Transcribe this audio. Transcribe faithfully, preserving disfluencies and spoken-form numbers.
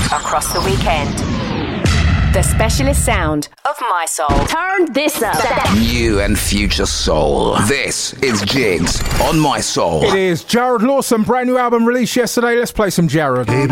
across the weekend. The specialist sound of My Soul. Turn this up. New and future soul. This is Jigs on My Soul. It is Jared Lawson, brand new album released yesterday. Let's play some Jared.